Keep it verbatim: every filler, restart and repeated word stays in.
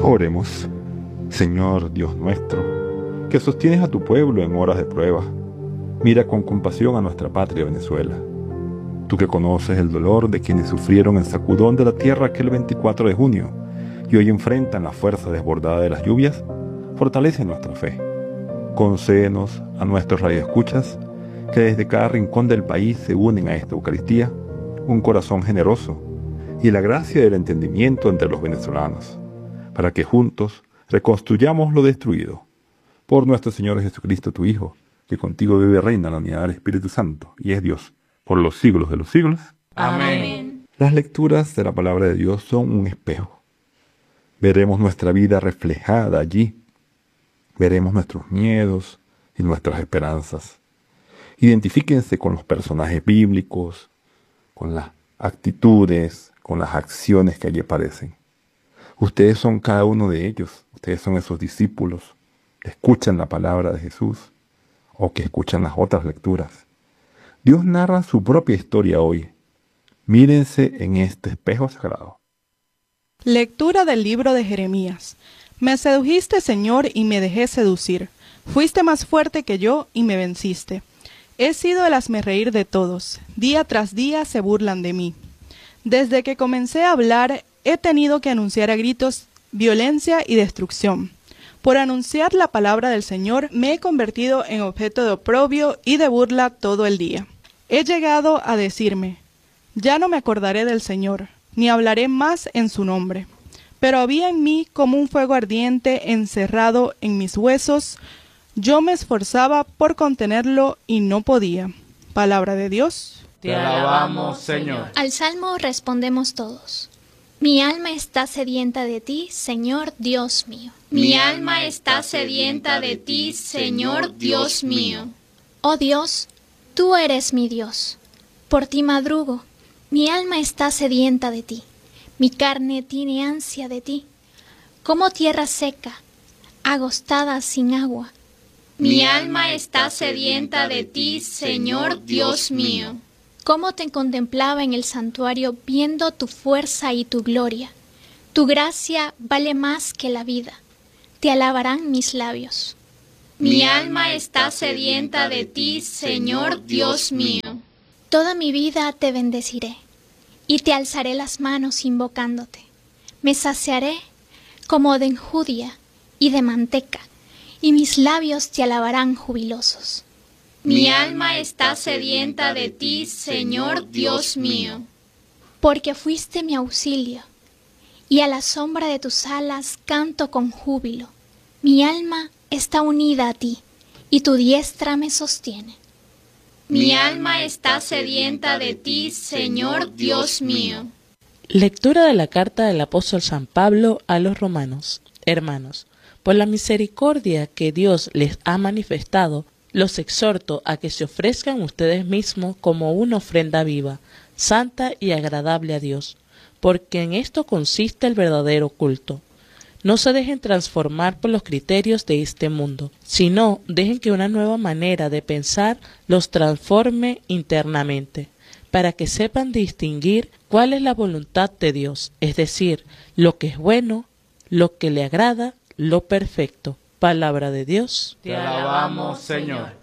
Oremos. Señor Dios nuestro, que sostienes a tu pueblo en horas de prueba, mira con compasión a nuestra patria Venezuela. Tú que conoces el dolor de quienes sufrieron el sacudón de la tierra aquel veinticuatro de junio y hoy enfrentan la fuerza desbordada de las lluvias, fortalece nuestra fe. Concédenos a nuestros radioescuchas que desde cada rincón del país se unen a esta Eucaristía, un corazón generoso y la gracia del entendimiento entre los venezolanos, para que juntos reconstruyamos lo destruido. Por nuestro Señor Jesucristo, tu Hijo, que contigo vive y reina en la unidad del Espíritu Santo, y es Dios, por los siglos de los siglos. Amén. Las lecturas de la palabra de Dios son un espejo. Veremos nuestra vida reflejada allí. Veremos nuestros miedos y nuestras esperanzas. Identifíquense con los personajes bíblicos, con las actitudes, con las acciones que allí aparecen. Ustedes son cada uno de ellos. Ustedes son esos discípulos que escuchan la palabra de Jesús o que escuchan las otras lecturas. Dios narra su propia historia hoy. Mírense en este espejo sagrado. Lectura del libro de Jeremías. Me sedujiste, Señor, y me dejé seducir. Fuiste más fuerte que yo y me venciste. He sido el hazmerreír de todos. Día tras día se burlan de mí. Desde que comencé a hablar, he tenido que anunciar a gritos violencia y destrucción. Por anunciar la palabra del Señor, me he convertido en objeto de oprobio y de burla todo el día. He llegado a decirme, ya no me acordaré del Señor, ni hablaré más en su nombre. Pero había en mí como un fuego ardiente encerrado en mis huesos. Yo me esforzaba por contenerlo y no podía. Palabra de Dios. Te alabamos, Señor. Al salmo respondemos todos. Mi alma está sedienta de ti, Señor Dios mío. Mi alma está sedienta de ti, Señor Dios mío. Oh Dios, tú eres mi Dios. Por ti madrugo. Mi alma está sedienta de ti. Mi carne tiene ansia de ti. Como tierra seca, agostada sin agua. Mi alma está sedienta de ti, Señor Dios mío. Cómo te contemplaba en el santuario viendo tu fuerza y tu gloria. Tu gracia vale más que la vida. Te alabarán mis labios. Mi alma está sedienta de ti, Señor Dios mío. Toda mi vida te bendeciré y te alzaré las manos invocándote. Me saciaré como de enjudia y de manteca, y mis labios te alabarán jubilosos. Mi alma está sedienta de ti, Señor Dios mío. Porque fuiste mi auxilio, y a la sombra de tus alas canto con júbilo. Mi alma está unida a ti, y tu diestra me sostiene. Mi alma está sedienta de ti, Señor Dios mío. Lectura de la carta del apóstol San Pablo a los romanos. Hermanos, por la misericordia que Dios les ha manifestado, los exhorto a que se ofrezcan ustedes mismos como una ofrenda viva, santa y agradable a Dios, porque en esto consiste el verdadero culto. No se dejen transformar por los criterios de este mundo, sino dejen que una nueva manera de pensar los transforme internamente, para que sepan distinguir cuál es la voluntad de Dios, es decir, lo que es bueno, lo que le agrada, lo perfecto. Palabra de Dios. Te alabamos, Señor.